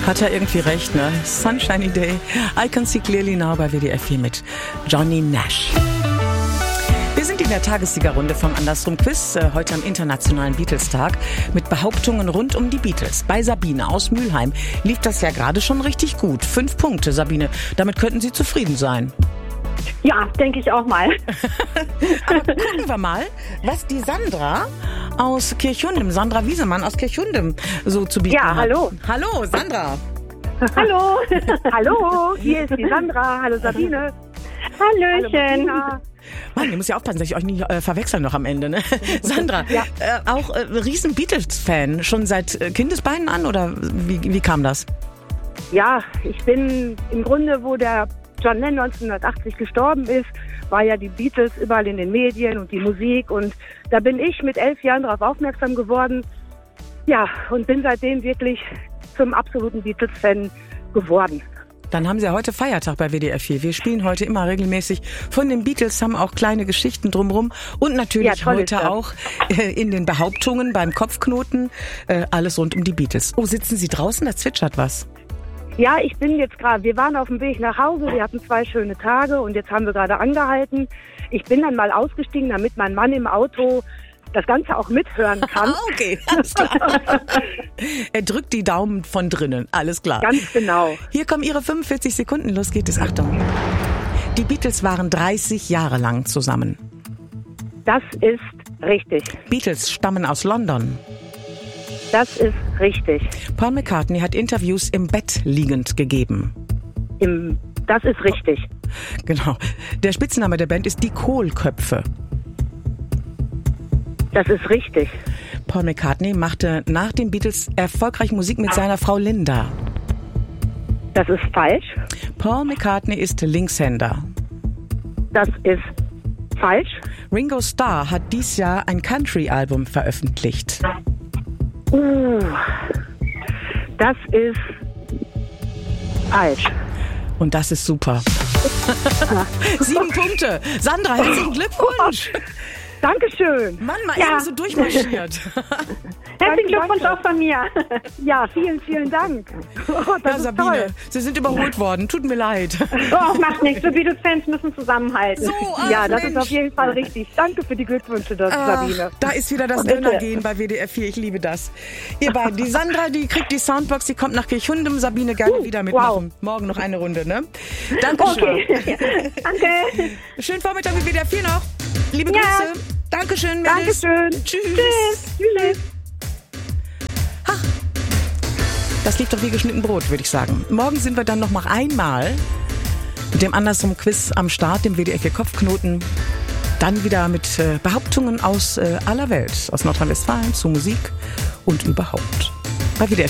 Hat er irgendwie recht, ne? Sunshiny Day, I Can See Clearly Now bei WDR 4 mit Johnny Nash. Wir sind in der Tagessiegerrunde vom Andersrum-Quiz, heute am Internationalen Beatles-Tag, mit Behauptungen rund um die Beatles. Bei Sabine aus Mülheim lief das ja gerade schon richtig gut. 5 Punkte, Sabine. Damit könnten Sie zufrieden sein. Ja, denke ich auch mal. Aber gucken wir mal, was die Sandra aus Kirchhundem, Sandra Wiesemann aus Kirchhundem, so zu bieten hat. Ja, hallo. Hallo, Sandra. Hallo. Hallo, hier ist die Sandra. Hallo Sabine. Hallöchen. Mann, ihr müsst ja aufpassen, dass ich euch nicht verwechseln noch am Ende, ne? Sandra, Ja. Auch riesen Beatles-Fan, schon seit Kindesbeinen an oder wie kam das? Ja, ich bin im Grunde, wo der John Lennon 1980 gestorben ist, war ja die Beatles überall in den Medien und die Musik und da bin ich mit 11 Jahren darauf aufmerksam geworden. Ja, und bin seitdem wirklich zum absoluten Beatles-Fan geworden. Dann haben Sie ja heute Feiertag bei WDR 4. Wir spielen heute immer regelmäßig von den Beatles, haben auch kleine Geschichten drumherum und natürlich Ja, heute auch in den Behauptungen beim Kopfknoten alles rund um die Beatles. Oh, sitzen Sie draußen? Da zwitschert was. Ja, ich bin jetzt gerade, wir waren auf dem Weg nach Hause, wir hatten 2 schöne Tage und jetzt haben wir gerade angehalten. Ich bin dann mal ausgestiegen, damit mein Mann im Auto das Ganze auch mithören kann. Okay, alles klar. Er drückt die Daumen von drinnen, alles klar. Ganz genau. Hier kommen Ihre 45 Sekunden, los geht es, Achtung. Die Beatles waren 30 Jahre lang zusammen. Das ist richtig. Beatles stammen aus London. Das ist richtig. Paul McCartney hat Interviews im Bett liegend gegeben. Das ist richtig. Genau. Der Spitzname der Band ist die Kohlköpfe. Das ist richtig. Paul McCartney machte nach den Beatles erfolgreich Musik mit seiner Frau Linda. Das ist falsch. Paul McCartney ist Linkshänder. Das ist falsch. Ringo Starr hat dieses Jahr ein Country-Album veröffentlicht. Das ist falsch. Und das ist super. 7 Punkte. Sandra, herzlichen Glückwunsch. Dankeschön. Mann, mal Ja. eben so durchmarschiert. Herzlichen Glückwunsch auch von mir. Ja, vielen, vielen Dank. Das Ja, ist Sabine, toll. Sie sind überholt worden. Tut mir leid. Oh, macht nichts. Wir Beatles-Fans müssen zusammenhalten. So, ach, ja, das Mensch. ist auf jeden Fall richtig. Danke für die Glückwünsche, Sabine. Da ist wieder das Bitte. Dönergehen bei WDR 4. Ich liebe das. Ihr beiden, die Sandra, die kriegt die Soundbox, die kommt nach Kirchhundem. Sabine, gerne wieder mitmachen. Morgen noch eine Runde, ne? Dankeschön. Okay. Danke. Schönen Vormittag mit WDR 4 noch. Liebe Ja. Grüße. Dankeschön, Mädels. Dankeschön. Tschüss. Tschüss. Das liegt doch wie geschnitten Brot, würde ich sagen. Morgen sind wir dann noch mal einmal mit dem Andersrum-Quiz am Start, dem WDR 4 Kopfknoten. Dann wieder mit Behauptungen aus aller Welt, aus Nordrhein-Westfalen, zu Musik und überhaupt. Bei WDR